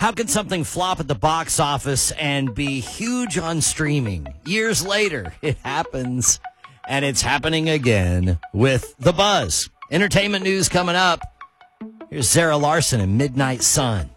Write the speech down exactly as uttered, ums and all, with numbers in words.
How could something flop at the box office and be huge on streaming? Years later, it happens, and it's happening again with The Buzz. Entertainment news coming up. Here's Zara Larson and Midnight Sun.